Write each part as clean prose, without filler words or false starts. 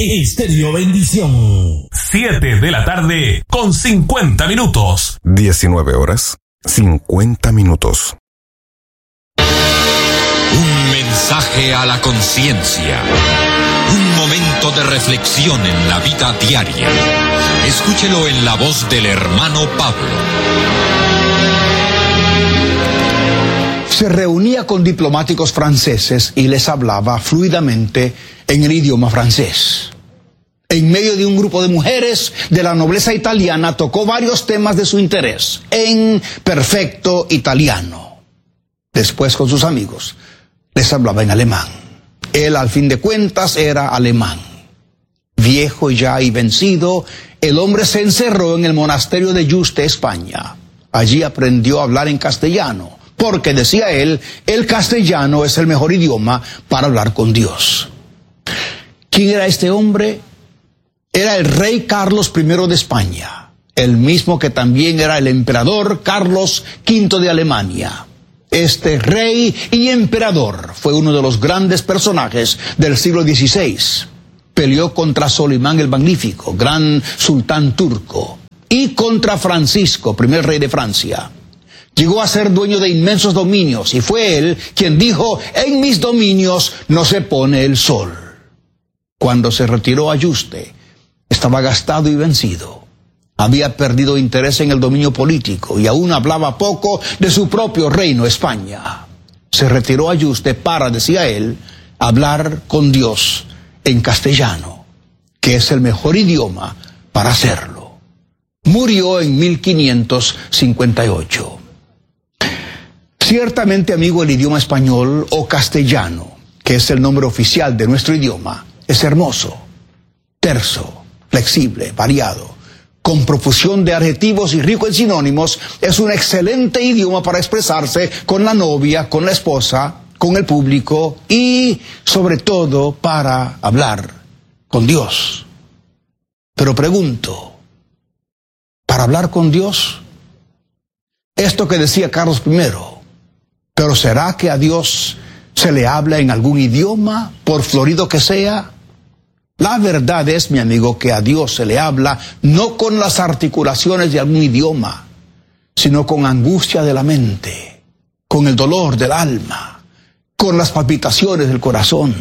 Estéreo Bendición. 7 de la tarde con 50 minutos. 19 horas, 50 minutos. Un mensaje a la conciencia. Un momento de reflexión en la vida diaria. Escúchelo en la voz del hermano Pablo. Se reunía con diplomáticos franceses y les hablaba fluidamente en el idioma francés. En medio de un grupo de mujeres de la nobleza italiana tocó varios temas de su interés en perfecto italiano. Después, con sus amigos, les hablaba en alemán. Él, al fin de cuentas, era alemán. Viejo ya y vencido, el hombre se encerró en el monasterio de Yuste, España. Allí aprendió a hablar en castellano, porque, decía él, el castellano es el mejor idioma para hablar con Dios. ¿Quién era este hombre? Era el rey Carlos I de España, el mismo que también era el emperador Carlos V de Alemania. Este rey y emperador fue uno de los grandes personajes del siglo XVI. Peleó contra Solimán el Magnífico, gran sultán turco, y contra Francisco, primer rey de Francia. Llegó a ser dueño de inmensos dominios y fue él quien dijo: en mis dominios no se pone el sol. Cuando se retiró a Yuste, estaba gastado y vencido. Había perdido interés en el dominio político y aún hablaba poco de su propio reino, España. Se retiró a Yuste para, decía él, hablar con Dios en castellano, que es el mejor idioma para hacerlo. Murió en 1558. Ciertamente, amigo, el idioma español o castellano, que es el nombre oficial de nuestro idioma, es hermoso, terso, flexible, variado, con profusión de adjetivos y rico en sinónimos. Es un excelente idioma para expresarse con la novia, con la esposa, con el público y, sobre todo, para hablar con Dios. Pero pregunto, ¿para hablar con Dios? Esto que decía Carlos I, ¿pero será que a Dios se le habla en algún idioma, por florido que sea? La verdad es, mi amigo, que a Dios se le habla no con las articulaciones de algún idioma, sino con angustia de la mente, con el dolor del alma, con las palpitaciones del corazón.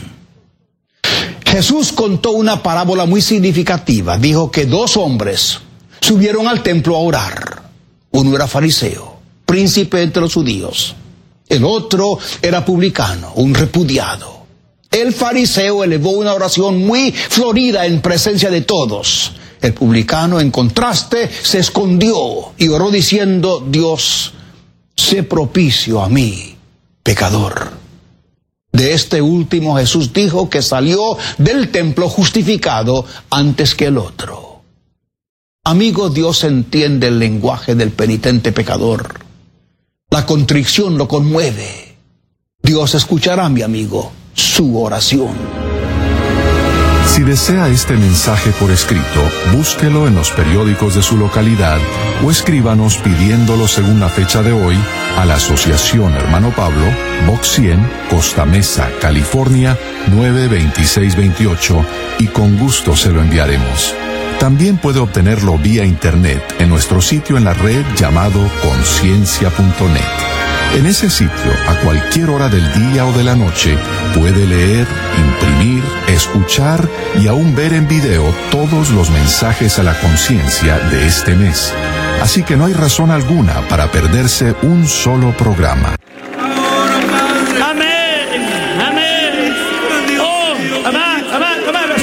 Jesús contó una parábola muy significativa. Dijo que 2 hombres subieron al templo a orar. Uno era fariseo, príncipe entre los judíos. El otro era publicano, un repudiado. El fariseo elevó una oración muy florida en presencia de todos. El publicano, en contraste, se escondió y oró diciendo: Dios, sé propicio a mí, pecador. De este último Jesús dijo que salió del templo justificado antes que el otro. Amigo, Dios entiende el lenguaje del penitente pecador. La contrición lo conmueve. Dios escuchará, mi amigo, su oración. Si desea este mensaje por escrito, búsquelo en los periódicos de su localidad o escríbanos pidiéndolo según la fecha de hoy a la Asociación Hermano Pablo, Box 100, Costa Mesa, California, 92628, y con gusto se lo enviaremos. También puede obtenerlo vía internet en nuestro sitio en la red llamado conciencia.net. En ese sitio, a cualquier hora del día o de la noche, puede leer, imprimir, escuchar y aún ver en video todos los mensajes a la conciencia de este mes. Así que no hay razón alguna para perderse un solo programa.